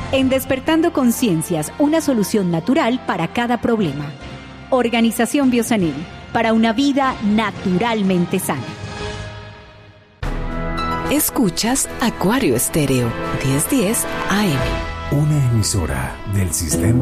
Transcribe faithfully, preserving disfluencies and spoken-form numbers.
En Despertando Conciencias, una solución natural para cada problema. Organización Biosanil, para una vida naturalmente sana. Escuchas Acuario Estéreo, diez diez A M. Una emisora del sistema